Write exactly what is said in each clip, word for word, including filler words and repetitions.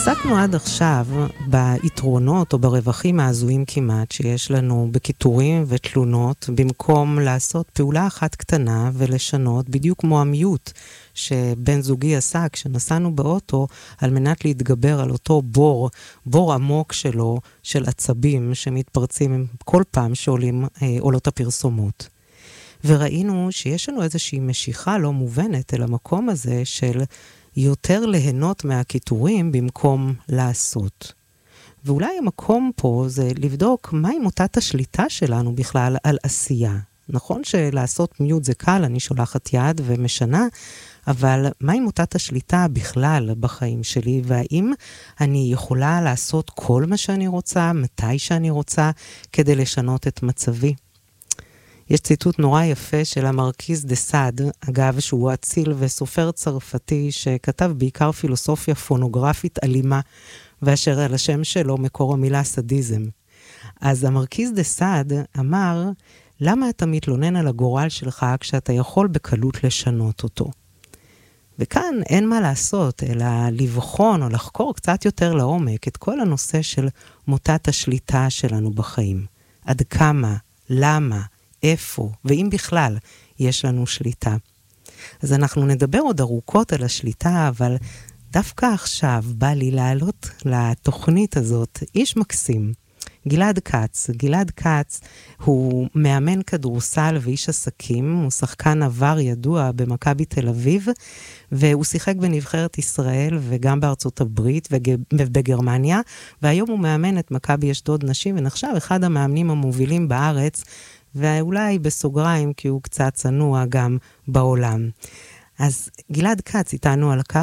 עסקנו עד עכשיו ביתרונות או ברווחים העזויים כמעט שיש לנו בכיתורים ותלונות, במקום לעשות פעולה אחת קטנה ולשנות, בדיוק כמו המיוט שבן זוגי עשה כשנסענו באוטו על מנת להתגבר על אותו בור, בור עמוק שלו, של עצבים שמתפרצים כל פעם שעולים אה, עולות הפרסומות. וראינו שיש לנו איזושהי משיכה לא מובנת אל המקום הזה של יותר ליהנות מהכיתורים במקום לעשות. ואולי המקום פה זה לבדוק מהי מוטת השליטה שלנו בכלל על עשייה. נכון שלעשות מיוט זה קל, אני שולחת יד ומשנה, אבל מהי מוטת השליטה בכלל בחיים שלי, והאם אני יכולה לעשות כל מה שאני רוצה, מתי שאני רוצה, כדי לשנות את מצבי? יש ציטוט נורא יפה של המרקיז דה סאד, אגב שהוא אציל וסופר צרפתי שכתב בעיקר פילוסופיה פונוגרפית אלימה, ואשר על השם שלו מקור המילה סדיזם. אז המרקיז דה סאד אמר, למה אתה מתלונן על הגורל שלך כשאתה יכול בקלות לשנות אותו? וכאן אין מה לעשות, אלא לבחון או לחקור קצת יותר לעומק את כל הנושא של מוטת השליטה שלנו בחיים. עד כמה, למה, איפה, ואם בכלל יש לנו שליטה. אז אנחנו נדבר עוד ארוכות על השליטה, אבל דווקא עכשיו בא לי לעלות לתוכנית הזאת איש מקסים, גלעד קץ. גלעד קץ הוא מאמן כדורסל ואיש עסקים, הוא שחקן עבר ידוע במכבי תל אביב, והוא שיחק בנבחרת ישראל וגם בארצות הברית ובגרמניה, והיום הוא מאמן את מכבי אשדוד נשים, ונחשב אחד המאמנים המובילים בארץ, ואולי בסוגריים, כי הוא קצת צנוע גם בעולם. אז גלעד קץ איתנו על הקו?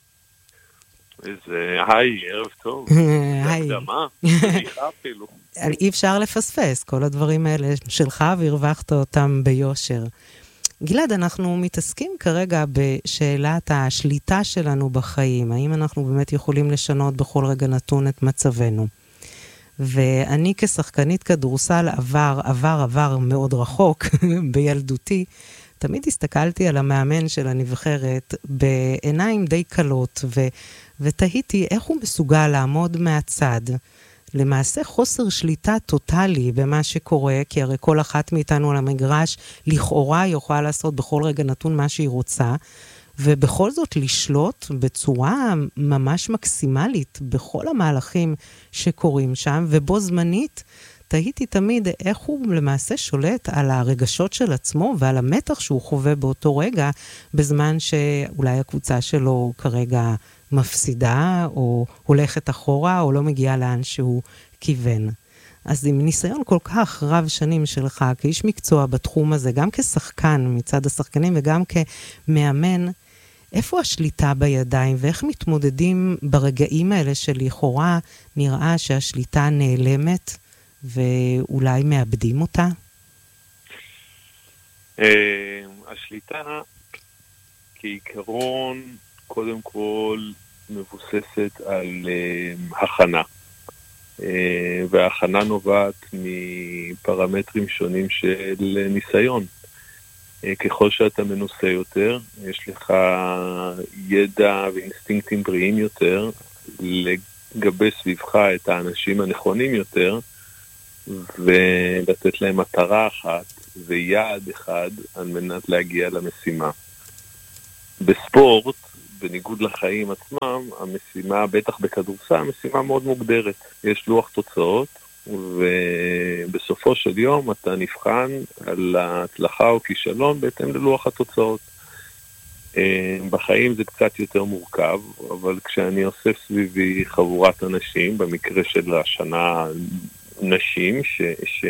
איזה, היי, ערב טוב. היי. מה? סליחה אפילו. אי אפשר לפספס, כל הדברים האלה שלך, והרווחת אותם ביושר. גלעד, אנחנו מתעסקים כרגע בשאלת השליטה שלנו בחיים. האם אנחנו באמת יכולים לשנות בכל רגע נתון את מצבנו? ואני כשחקנית כדורסל עבר, עבר, עבר מאוד רחוק בילדותי, תמיד הסתכלתי על המאמן של הנבחרת בעיניים די קלות, ו- ותהיתי איך הוא מסוגל לעמוד מהצד, למעשה חוסר שליטה טוטלי במה שקורה, כי הרי כל אחת מאיתנו על המגרש לכאורה יכולה לעשות בכל רגע נתון מה שהיא רוצה, ובכל זאת לשלוט בצורה ממש מקסימלית בכל המהלכים שקורים שם, ובו זמנית תהיתי תמיד איך הוא למעשה שולט על הרגשות של עצמו ועל המתח שהוא חווה באותו רגע, בזמן שאולי הקבוצה שלו כרגע מפסידה או הולכת אחורה או לא מגיעה לאן שהוא כיוון. אז עם ניסיון כל כך רב שנים שלך כאיש מקצוע בתחום הזה, גם כשחקן מצד השחקנים וגם כמאמן, איפה השליטה בידיים ואיך מתמודדים ברגעים האלה שלכאורה נראה שהשליטה נעלמת ואולי מאבדים אותה? השליטה כעיקרון קודם כל מבוססת על הכנה. וההכנה נובעת מפרמטרים שונים של ניסיון. ככל שאתה מנוסה יותר, יש לך ידע ואינסטינקטים בריאים יותר, לגבי סביבך את האנשים הנכונים יותר, ולתת להם מטרה אחת ויעד אחד על מנת להגיע למשימה. בספורט, בניגוד לחיים עצמם, המשימה, בטח בכדורסל, המשימה מאוד מוגדרת. יש לוח תוצאות, ובסופו של יום אתה נבחן על ההצלחה או כישלון בהתאם ללוח התוצאות. בחיים זה קצת יותר מורכב, אבל כשאני אוסף סביבי חבורת אנשים, במקרה של השנה נשים, ש... ש...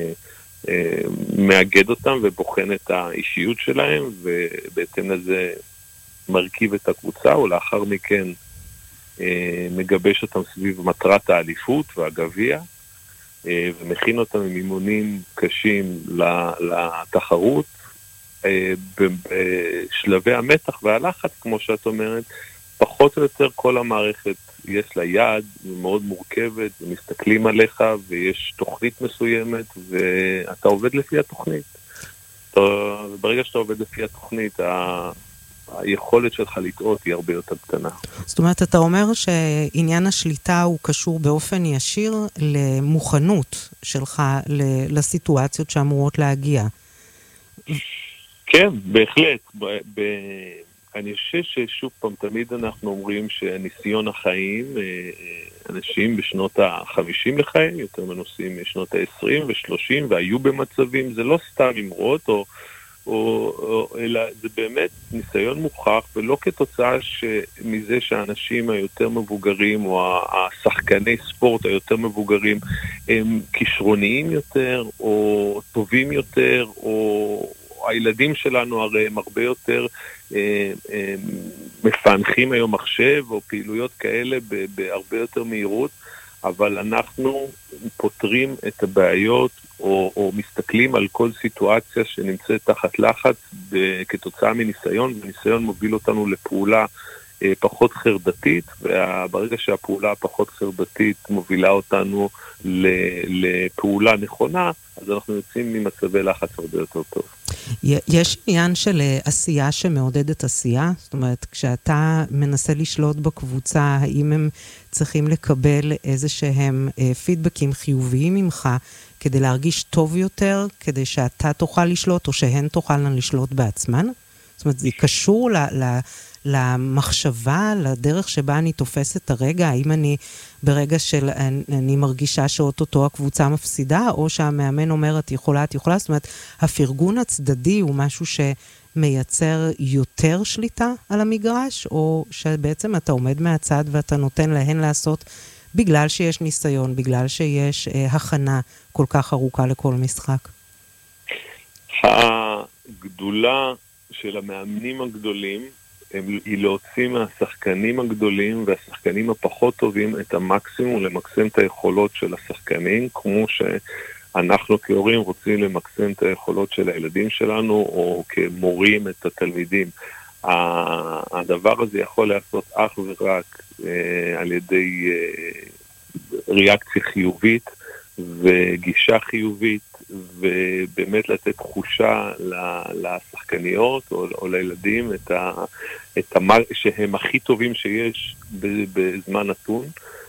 מאגד אותם ובוחן את האישיות שלהם, ובהתאם לזה מרכיב את הקבוצה, ולאחר מכן מגבש אותם סביב מטרת האליפות והגביע, ומכין אותם עם אימונים קשים לתחרות, בשלבי המתח והלחץ, כמו שאת אומרת, פחות או יותר כל המערכת יש לה יעד, היא מאוד מורכבת, ומסתכלים עליך, ויש תוכנית מסוימת, ואתה עובד לפי התוכנית. ברגע שאתה עובד לפי התוכנית, היכולת שלך לטעות היא הרבה יותר קטנה. זאת אומרת, אתה אומר שעניין השליטה הוא קשור באופן ישיר למוכנות שלך לסיטואציות שאמורות להגיע. כן, בהחלט. ב- ב- אני חושב ששוב פעם, תמיד אנחנו אומרים שניסיון החיים, אנשים בשנות ה-חמישים לחיים, יותר מנוסים משנות ה-עשרים ו-שלושים, והיו במצבים, זה לא סתם אמרות, או, או, או, אלא זה באמת ניסיון מוכח, ולא כתוצאה מזה שהאנשים היותר מבוגרים, או השחקני ספורט היותר מבוגרים, הם כישרוניים יותר, או טובים יותר, או הילדים שלנו הרי הם הרבה יותר אה, אה, מפענחים היום מחשב או פעילויות כאלה בהרבה יותר מהירות, אבל אנחנו פותרים את הבעיות או, או מסתכלים על כל סיטואציה שנמצאת תחת לחץ כתוצאה מניסיון, וניסיון מוביל אותנו לפעולה אה, פחות חרדתית, וברגע שהפעולה הפחות חרדתית מובילה אותנו לפעולה נכונה, אז אנחנו יוצאים ממצבי לחץ הרבה יותר טוב. יש עניין של עשייה שמעודדת עשייה? זאת אומרת, כשאתה מנסה לשלוט בקבוצה, האם הם צריכים לקבל איזה שהם פידבקים חיוביים ממך כדי להרגיש טוב יותר, כדי שאתה תוכל לשלוט או שהן תוכלנה לשלוט בעצמן? זאת אומרת, זה קשור ל... ל למחשבה, לדרך שבה אני תופס את הרגע, האם אני ברגע של אני מרגישה שאוטוטו הקבוצה מפסידה, או שהמאמן אומר את יכולה, את יכולה, זאת אומרת, הפרגון הצדדי הוא משהו שמייצר יותר שליטה על המגרש, או שבעצם אתה עומד מהצד ואתה נותן להן לעשות בגלל שיש ניסיון, בגלל שיש אה, הכנה כל כך ארוכה לכל משחק? הגדולה של המאמנים הגדולים היא להוציא מהשחקנים הגדולים והשחקנים הפחות טובים את המקסימום, למקסם את היכולות של השחקנים, כמו שאנחנו כהורים רוצים למקסם את היכולות של הילדים שלנו, או כמורים את התלמידים. הדבר הזה יכול לעשות אך ורק על ידי ריאקציה חיובית וגישה חיובית, ובאמת לתת תחושה לשחקניות או, או לילדים את ה, את המה, שהם הכי טובים שיש בזמן נתון,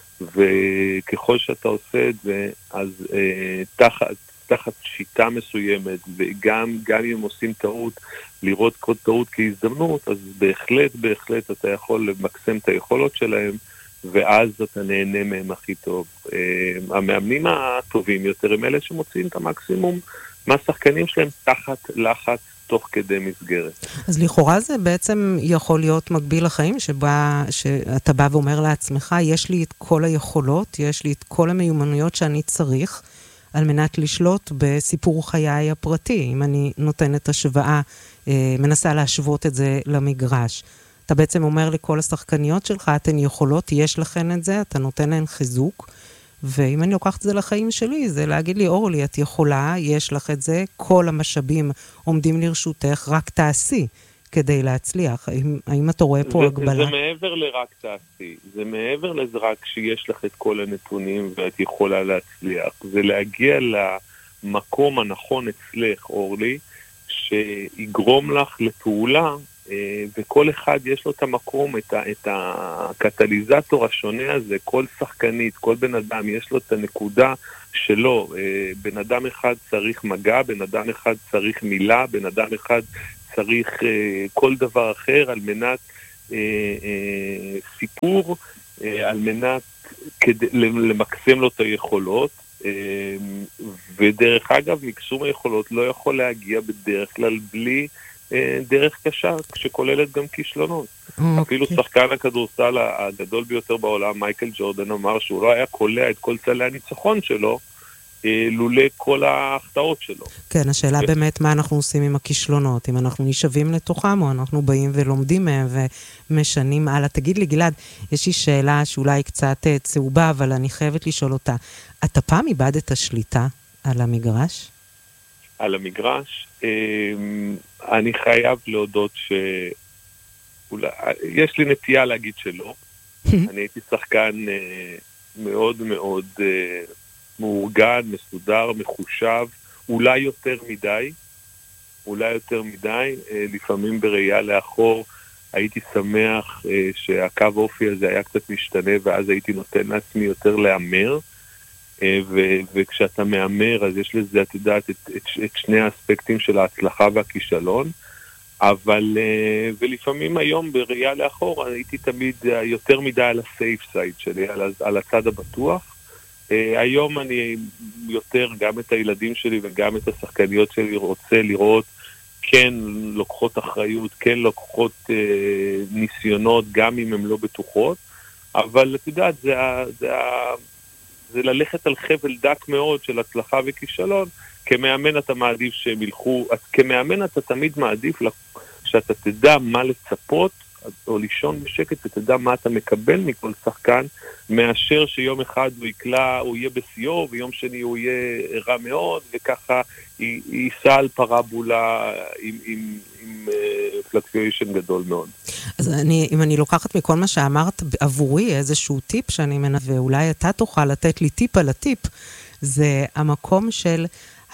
וככל שאתה עושה את זה, אז אה, תחת, תחת שיטה מסוימת, וגם גם אם עושים טעות, לראות כל טעות כהזדמנות, אז בהחלט, בהחלט אתה יכול למקסם את היכולות שלהם, ואז אתה נהנה מהם הכי טוב. המאמנים הטובים יותר הם אלה שמוצאים את המקסימום מהשחקנים שלהם תחת לחץ תוך כדי מסגרת. אז לכאורה זה בעצם יכול להיות מקביל לחיים, שבה, שאתה בא ואומר לעצמך, יש לי את כל היכולות, יש לי את כל המיומנויות שאני צריך, על מנת לשלוט בסיפור חיי הפרטי. אם אני נותנת השוואה, מנסה להשוות את זה למגרש. אתה בעצם אומר לכל השחקניות שלך, אתן יכולות, יש לכן את זה, אתה נותן להן חיזוק, ואם אני לוקחת את זה לחיים שלי, זה להגיד לי, אורלי, את יכולה, יש לך את זה, כל המשאבים עומדים לרשותך, רק תעשי כדי להצליח. האם, האם אתה רואה פה זה, הגבלה? זה מעבר לרק תעשי, זה מעבר לזה רק שיש לך את כל הנתונים ואת יכולה להצליח. זה להגיע למקום הנכון אצלך, אורלי, שיגרום לך לפעולה, וכל אחד יש לו את המקום, את, ה, את הקטליזטור השונה הזה, כל שחקנית, כל בן אדם, יש לו את הנקודה שלו. בן אדם אחד צריך מגע, בן אדם אחד צריך מילה, בן אדם אחד צריך כל דבר אחר על מנת סיפור, על מנת כדי, למקסם לו את היכולות. ודרך אגב, מקסום היכולות לא יכול להגיע בדרך כלל בלי דרך קשה, שכוללת גם כישלונות. Okay. אפילו שחקן הכדורסל הגדול ביותר בעולם, מייקל ג'ורדן, אמר שהוא לא היה קולע את כל צלי הניצחון שלו, לולא כל ההחטאות שלו. כן, השאלה ו... באמת מה אנחנו עושים עם הכישלונות, אם אנחנו נשאבים לתוכם, או אנחנו באים ולומדים מהם ומשנים הלאה. תגיד לי, גלעד, יש לי שאלה שאולי קצת צהובה, אבל אני חייבת לשאול אותה. אתה פעם איבדת שליטה על המגרש? על המגרש? אני חייב להודות שיש לי נטייה להגיד שלא. אני הייתי שחקן מאוד מאוד מאורגן, מסודר, מחושב, אולי יותר מדי, אולי יותר מדי, לפעמים בראייה לאחור, הייתי שמח אה, שהקו אופי הזה היה קצת משתנה, ואז הייתי נותן לעצמי יותר לאמר, אה, ו- וכשאתה מאמר, אז יש לזה, את יודעת, את, את, את שני האספקטים של ההצלחה והכישלון, אבל, אה, ולפעמים היום בראייה לאחור, הייתי תמיד יותר מדי על הסייף סייד שלי, על, על הצד הבטוח. אה, היום אני יותר, גם את הילדים שלי וגם את השחקניות שלי רוצה לראות, כן לוקחות אחריות, כן לוקחות אה, ניסיונות, גם אם הן לא בטוחות, אבל את יודעת, זה, זה, זה ללכת על חבל דק מאוד של הצלחה וכישלון. כמאמן אתה מעדיף שהם ילכו, כמאמן אתה תמיד מעדיף שאתה תדע מה לצפות, או לישון בשקט ותדע מה אתה מקבל מכל שחקן, מאשר שיום אחד הוא יקלה, הוא יהיה בסיור, ויום שני הוא יהיה רע מאוד, וככה ייסע על פרבולה עם, עם, עם פלקטואשן גדול מאוד. אז אני, אם אני לוקחת מכל מה שאמרת עבורי, איזשהו טיפ שאני מנה, ואולי אתה תוכל לתת לי טיפ על הטיפ, זה המקום של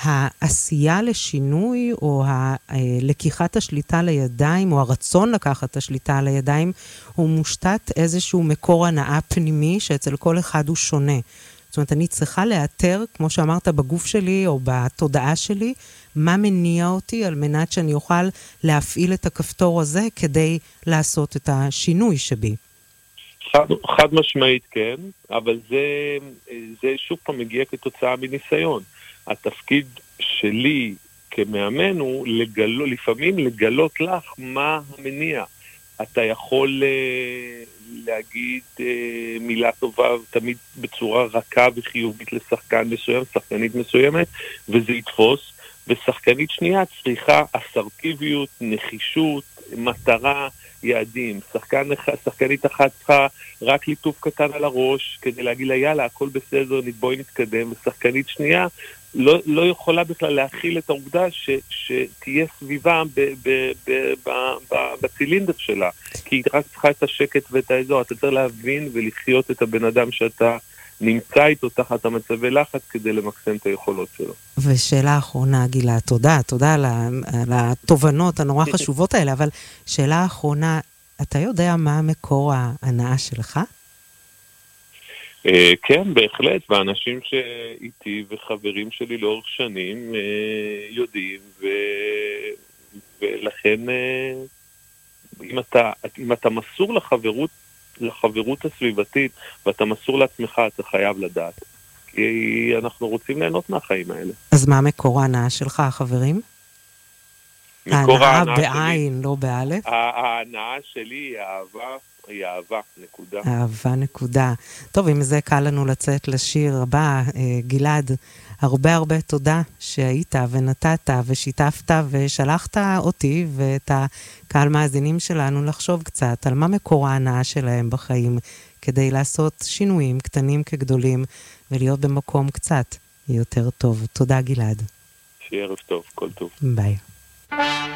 העשייה לשינוי, או לקיחת השליטה לידיים, או הרצון לקחת את השליטה לידיים, הוא מושתת איזשהו מקור הנאה פנימי, שאצל כל אחד הוא שונה. זאת אומרת, אני צריכה לאתר, כמו שאמרת, בגוף שלי, או בתודעה שלי, מה מניע אותי, על מנת שאני אוכל להפעיל את הכפתור הזה, כדי לעשות את השינוי שבי. חד, חד משמעית כן, אבל זה, זה שוב פעם מגיע כתוצאה מניסיון. התפקיד שלי כמאמן הוא לגלו, לפעמים לגלות לך מה המניע. אתה יכול uh, להגיד uh, מילה טובה תמיד בצורה רכה וחיובית לשחקן מסוים, שחקנית מסוימת, וזה יתפוס. ושחקנית שנייה צריכה אסרטיביות, נחישות, מטרה, יעדים. שחקן, שחקנית אחת צריכה רק ליטוף קטן על הראש, כדי להגיד לה, יאללה, הכל בסדר, בואי נתקדם. ושחקנית שנייה לא, לא יכולה בכלל להכיל את העובדה ש, שתהיה סביבה ב, ב, ב, ב, ב, בצילינדר שלה. כי היא רק צריכה את השקט ואת האזור. אתה צריך להבין ולחיות את הבן אדם שאתה נמצא איתו תחת המצבי לחץ כדי למקסם את היכולות שלו. ושאלה אחרונה, גילה, תודה, תודה על, על התובנות הנורא חשובות האלה, אבל שאלה אחרונה, אתה יודע מה מקור ההנאה שלך? כן, בהחלט, ואנשים שאיתי וחברים שלי לאורך שנים יודעים, ולכן אם אתה, אם אתה מסור לחברות, לחברות הסביבתית, ואתה מסור לעצמך, אתה חייב לדעת. כי אנחנו רוצים ליהנות מהחיים האלה. אז מה מקור ההנאה שלך, חברים? ההנאה בעין, לא באלף? ההנאה שלי היא אהבה, היא אהבה, נקודה. אהבה, נקודה. טוב, עם זה קל לנו לצאת לשיר הבא. גלעד, הרבה הרבה תודה שהיית ונתת ושיתפת ושלחת אותי ואת הקהל מאזינים שלנו לחשוב קצת על מה מקור ההנאה שלהם בחיים, כדי לעשות שינויים קטנים כגדולים ולהיות במקום קצת יותר טוב. תודה גלעד. שיהיה ערב טוב, כל טוב. ביי.